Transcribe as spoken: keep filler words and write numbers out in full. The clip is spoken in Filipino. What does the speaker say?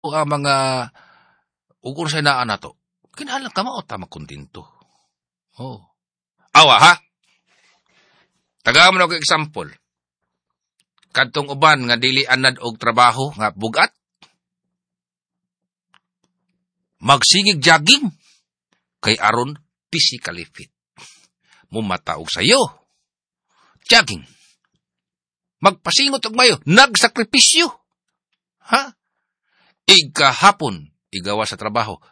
ang mga ukon sa inaan na to, kinahanglan ka mao ta magkontento. Oh. Awa, ha? Tagaman ako example. Kadtong uban nga dili anad og trabaho nga bugat. Magsigig jogging kay aron physically fit. Mumata og sayo. Jogging. Magpasingot og mayo, nagsakripisyo. Ha? Igahapon, igawa sa trabaho,